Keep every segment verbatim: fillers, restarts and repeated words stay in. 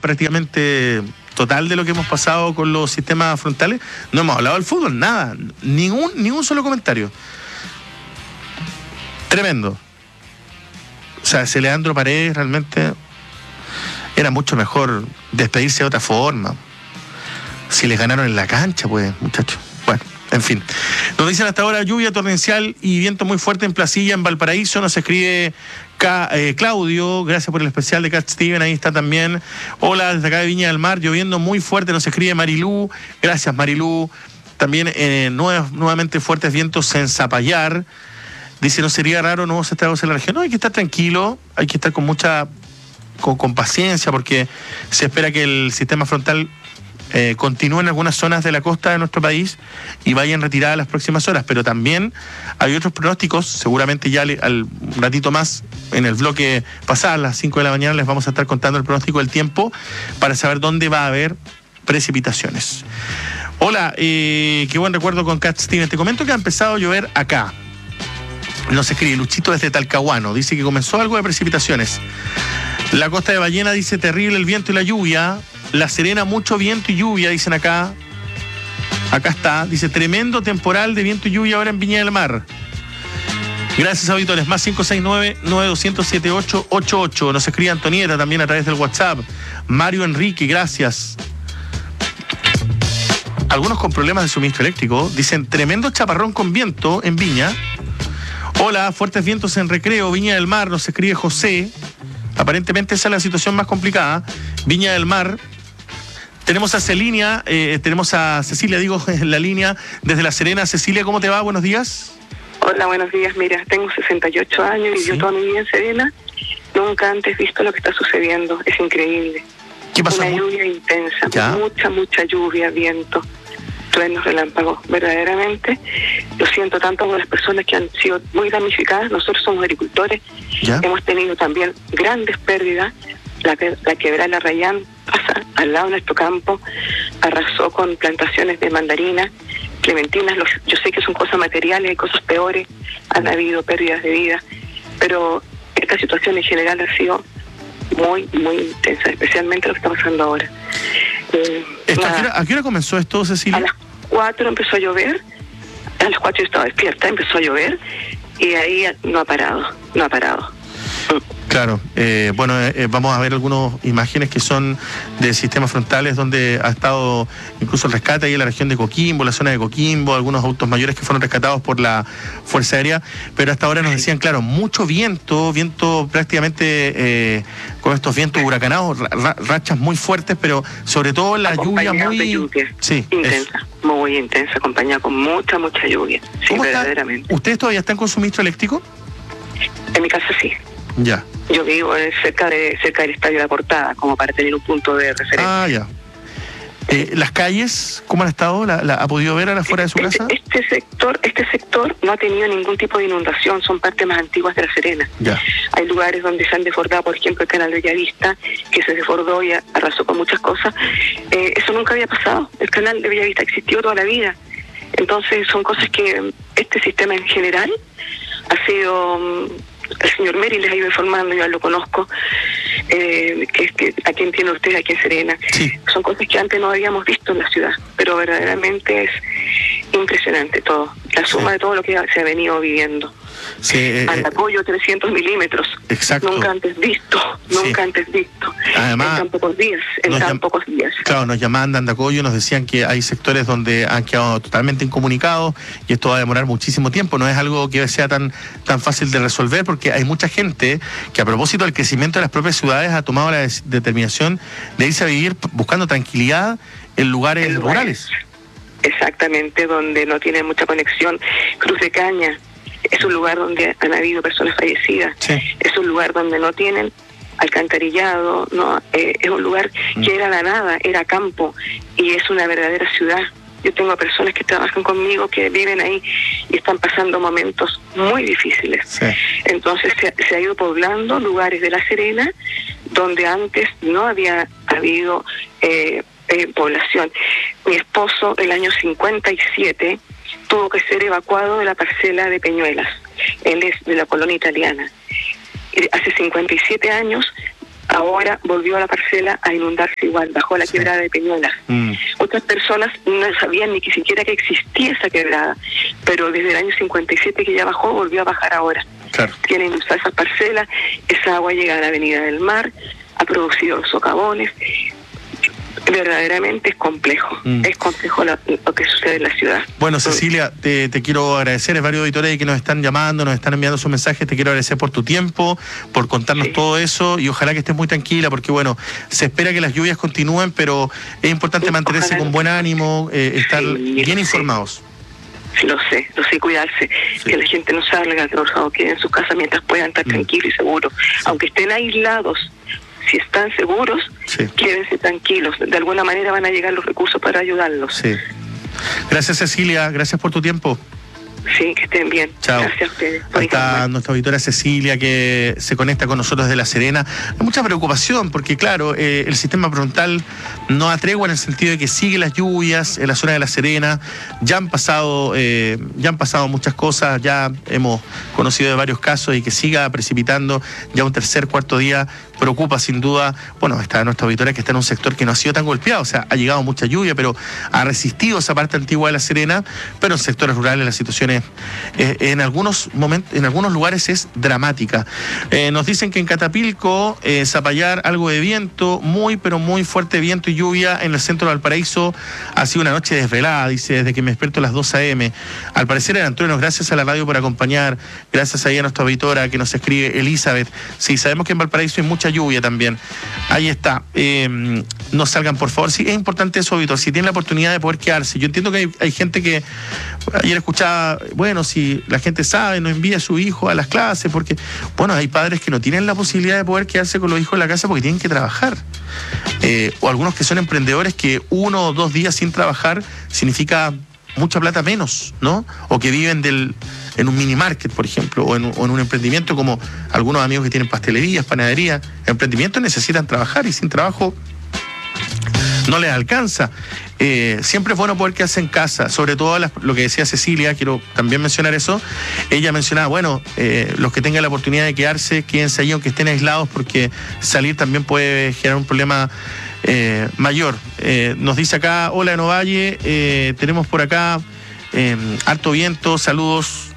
prácticamente total de lo que hemos pasado con los sistemas frontales. No hemos hablado del fútbol, nada, ningún, ningún solo comentario. Tremendo. O sea, ese Leandro Paredes realmente era mucho mejor despedirse de otra forma. Si les ganaron en la cancha, pues, muchachos. Bueno, en fin. Nos dicen hasta ahora lluvia torrencial y viento muy fuerte en Placilla, en Valparaíso. Nos escribe Ca, eh, Claudio, gracias por el especial de Cat Steven, ahí está también. Hola, desde acá de Viña del Mar, lloviendo muy fuerte, nos escribe Marilú. Gracias, Marilú. También eh, nuevas, nuevamente fuertes vientos en Zapallar. Dice, no sería raro nuevos estragos en la región. No, hay que estar tranquilo, hay que estar con mucha, con, con paciencia, porque se espera que el sistema frontal eh, continúe en algunas zonas de la costa de nuestro país y vaya en retirada las próximas horas. Pero también hay otros pronósticos, seguramente ya al, al ratito más, en el bloque pasado, a las cinco de la mañana, les vamos a estar contando el pronóstico del tiempo para saber dónde va a haber precipitaciones. Hola, eh, qué buen recuerdo con Cat Steven. Te comento que ha empezado a llover acá. Nos escribe Luchito desde Talcahuano, dice que comenzó algo de precipitaciones. La costa de Ballena dice terrible el viento y la lluvia. La Serena mucho viento y lluvia, dicen acá. Acá está, dice tremendo temporal de viento y lluvia ahora en Viña del Mar. Gracias, auditores. Más cinco seis nueve, nueve dos cero cero, siete ocho ocho ocho. Nos escribe Antonieta también a través del WhatsApp. Mario Enrique, gracias. Algunos con problemas de suministro eléctrico. Dicen tremendo chaparrón con viento en Viña. Hola, fuertes vientos en Recreo, Viña del Mar, nos escribe José. Aparentemente esa es la situación más complicada. Viña del Mar. Tenemos a Celinia, eh, tenemos a Cecilia, digo, en la línea desde La Serena. Cecilia, ¿cómo te va? Buenos días. Hola, buenos días. Mira, tengo sesenta y ocho años y ¿sí? Yo toda mi vida en Serena. Nunca antes visto lo que está sucediendo. Es increíble. ¿Qué pasó? Una lluvia intensa, ¿Ya? mucha, mucha lluvia, viento, truenos, relámpagos. Verdaderamente lo siento tanto por las personas que han sido muy damnificadas. Nosotros somos agricultores. ¿Ya? Hemos tenido también grandes pérdidas. La, la quebrada La Rayán pasa al lado de nuestro campo, arrasó con plantaciones de mandarinas, clementinas. Los, yo sé que son cosas materiales, hay cosas peores, han habido pérdidas de vida, pero esta situación en general ha sido muy, muy intensa, especialmente lo que está pasando ahora. Eh, ¿A qué hora, a qué hora comenzó esto, Cecilia? A las cuatro empezó a llover, a las cuatro yo estaba despierta, empezó a llover y ahí no ha parado, no ha parado. Claro, eh, bueno, eh, vamos a ver algunas imágenes que son de sistemas frontales donde ha estado incluso el rescate ahí en la región de Coquimbo, la zona de Coquimbo, algunos autos mayores que fueron rescatados por la Fuerza Aérea, pero hasta ahora nos decían, claro, mucho viento, viento prácticamente eh, con estos vientos huracanados, ra- rachas muy fuertes, pero sobre todo la lluvia muy... De lluvia. Sí, intensa, eso. Muy intensa, acompañada con mucha, mucha lluvia. Sí, ¿Cómo verdaderamente. Está? ¿Ustedes todavía están con suministro eléctrico? En mi casa sí. Ya. Yo vivo cerca de cerca del Estadio La Portada, como para tener un punto de referencia. Ah, ya. Eh, ¿Las calles, cómo han estado? ¿La, la ha podido ver a la afuera de su este, casa? Este sector este sector no ha tenido ningún tipo de inundación, son partes más antiguas de La Serena. Ya. Hay lugares donde se han desbordado, por ejemplo, el canal de Bellavista, que se desbordó y arrasó con muchas cosas. Eh, eso nunca había pasado. El canal de Bellavista existió toda la vida. Entonces son cosas que este sistema en general ha sido... El señor Meri les ha ido informando, yo lo conozco, eh, que, que a quien tiene usted aquí en Serena. Sí. Son cosas que antes no habíamos visto en la ciudad, pero verdaderamente es impresionante todo, la suma sí. de todo lo que se ha venido viviendo. Sí, eh, Andacollo, trescientos milímetros. Exacto. Nunca antes visto, nunca sí. antes visto. Además, en tan pocos días, en tan llam- pocos días. Claro, nos llamaban de Andacollo, nos decían que hay sectores donde han quedado totalmente incomunicados y esto va a demorar muchísimo tiempo. No es algo que sea tan, tan fácil de resolver porque hay mucha gente que a propósito del crecimiento de las propias ciudades ha tomado la des- determinación de irse a vivir buscando tranquilidad en lugares, en lugares rurales. Exactamente, donde no tiene mucha conexión. Cruz de Caña es un lugar donde han habido personas fallecidas, sí. Es un lugar donde no tienen alcantarillado, no eh, es un lugar mm. que era la nada, era campo y es una verdadera ciudad. Yo tengo personas que trabajan conmigo que viven ahí y están pasando momentos muy difíciles. Sí. Entonces se, se ha ido poblando lugares de La Serena donde antes no había habido eh, eh, población. Mi esposo, el año cincuenta y siete, tuvo que ser evacuado de la parcela de Peñuelas. Él es de la colonia italiana. Hace cincuenta y siete años Ahora volvió a la parcela a inundarse igual, bajó la sí. quebrada de Peñuelas. Mm. Otras personas no sabían ni que siquiera que existía esa quebrada, pero desde el año cincuenta y siete que ya bajó, volvió a bajar ahora. Claro. Tienen usar esas parcelas, esa agua llega a la Avenida del Mar, ha producido socavones. Verdaderamente es complejo, mm. es complejo lo, lo que sucede en la ciudad. Bueno, Cecilia, te, te quiero agradecer, hay varios auditores que nos están llamando, nos están enviando sus mensajes, te quiero agradecer por tu tiempo, por contarnos sí. todo eso, y ojalá que estés muy tranquila, porque bueno, se espera que las lluvias continúen, pero es importante sí, mantenerse con buen ánimo, eh, estar sí, bien informados. Sí. Lo sé, lo sé, cuidarse, sí. que la gente no salga, que por favor quede en sus casas mientras puedan estar mm. tranquilos y seguros, sí. aunque estén aislados. Si están seguros, sí. quédense tranquilos. De alguna manera van a llegar los recursos para ayudarlos. Sí. Gracias, Cecilia. Gracias por tu tiempo. Sí, que estén bien. Chao. Gracias a ustedes. Ahí está nuestra auditora Cecilia, que se conecta con nosotros desde La Serena. Hay mucha preocupación porque, claro, eh, el sistema frontal no atregua en el sentido de que sigue las lluvias en la zona de La Serena. Ya han pasado, eh, ya han pasado muchas cosas, ya hemos conocido de varios casos, y que siga precipitando ya un tercer, cuarto día preocupa sin duda. Bueno, está nuestra auditora que está en un sector que no ha sido tan golpeado, o sea, ha llegado mucha lluvia, pero ha resistido esa parte antigua de La Serena, pero en sectores rurales la situación es, eh, en algunos momentos, en algunos lugares es dramática. Eh, nos dicen que en Catapilco, eh, Zapallar, algo de viento, muy pero muy fuerte viento y lluvia en el centro de Valparaíso. Ha sido una noche desvelada, dice, desde que me despierto a las dos a eme. Al parecer eran truenos. Gracias a la radio por acompañar, gracias ahí a nuestra auditora que nos escribe, Elizabeth. Sí, sabemos que en Valparaíso hay mucha lluvia también. Ahí está. Eh, no salgan, por favor. Sí, es importante eso, Víctor, si tienen la oportunidad de poder quedarse. Yo entiendo que hay, hay gente que, ayer escuchaba, bueno, si la gente sabe, no envía a su hijo a las clases, porque, bueno, hay padres que no tienen la posibilidad de poder quedarse con los hijos en la casa porque tienen que trabajar. Eh, o algunos que son emprendedores que uno o dos días sin trabajar significa mucha plata menos, ¿no? O que viven del, en un mini market, por ejemplo, o en, o en un emprendimiento como algunos amigos que tienen pastelerías, panaderías. Emprendimientos necesitan trabajar y sin trabajo no les alcanza. Eh, siempre es bueno poder quedarse en casa, sobre todo las, lo que decía Cecilia, quiero también mencionar eso. Ella mencionaba, bueno, eh, los que tengan la oportunidad de quedarse, quédense ahí aunque estén aislados, porque salir también puede generar un problema eh, mayor. Eh, nos dice acá, hola en Ovalle, eh, tenemos por acá eh, harto viento, saludos.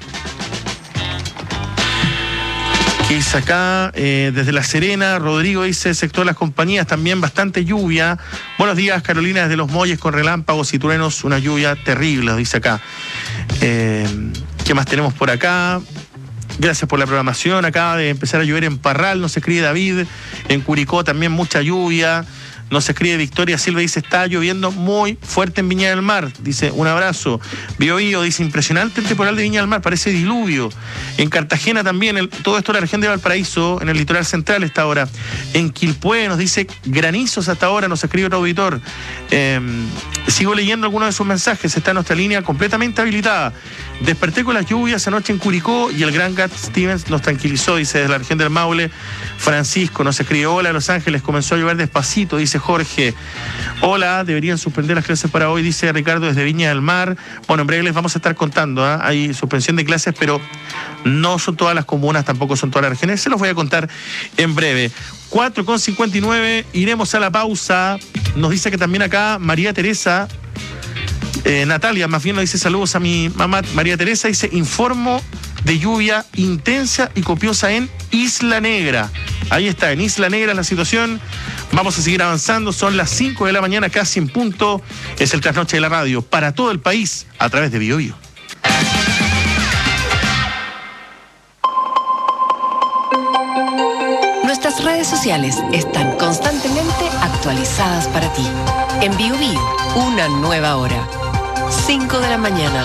¿Qué dice acá? Eh, desde La Serena, Rodrigo dice, sector de las compañías, también bastante lluvia. Buenos días, Carolina, desde Los Molles con relámpagos y truenos, una lluvia terrible, dice acá. Eh, ¿Qué más tenemos por acá? Gracias por la programación, acaba de empezar a llover en Parral, nos escribe David, en Curicó también mucha lluvia. Nos escribe Victoria Silva, dice, está lloviendo muy fuerte en Viña del Mar. Dice, un abrazo. Bio Bio dice, impresionante el temporal de Viña del Mar, parece diluvio. En Cartagena también, el, todo esto en la región de Valparaíso, en el litoral central está ahora. En Quilpué nos dice, granizos hasta ahora, nos escribe otro auditor. Eh, sigo leyendo algunos de sus mensajes, está nuestra línea completamente habilitada. Desperté con las lluvias anoche en Curicó y el gran Gat Stevens nos tranquilizó, dice, desde la región del Maule. Francisco nos escribe, hola Los Ángeles, comenzó a llover despacito, dice Jorge. Hola, deberían suspender las clases para hoy, dice Ricardo desde Viña del Mar. Bueno, en breve les vamos a estar contando, ¿eh? Hay suspensión de clases, pero no son todas las comunas, tampoco son todas las regiones, se los voy a contar en breve. cuatro con cincuenta y nueve, iremos a la pausa. Nos dice que también acá María Teresa, eh, Natalia más bien nos dice, saludos a mi mamá María Teresa, dice, informo de lluvia intensa y copiosa en Isla Negra. Ahí está, en Isla Negra la situación. Vamos a seguir avanzando, son las cinco de la mañana, casi en punto. Es el Trasnoche de la Radio para todo el país a través de Bio Bio. Nuestras redes sociales están constantemente actualizadas para ti. En Bio Bio, una nueva hora. cinco de la mañana.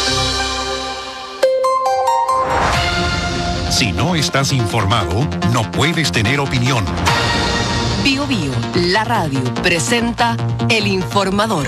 Si no estás informado, no puedes tener opinión. Bio Bio, la radio, presenta El Informador.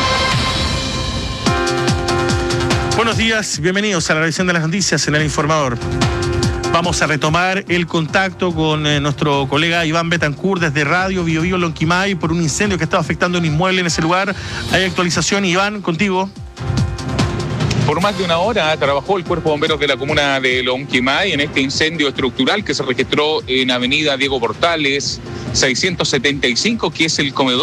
Buenos días, bienvenidos a la revisión de las noticias en El Informador. Vamos a retomar el contacto con eh, nuestro colega Iván Betancourt desde Radio Bio Bio Lonquimay por un incendio que estaba afectando un inmueble en ese lugar. Hay actualización, Iván, contigo. Por más de una hora trabajó el Cuerpo de Bomberos de la comuna de Lonquimay en este incendio estructural que se registró en Avenida Diego Portales, seiscientos setenta y cinco, que es el comedor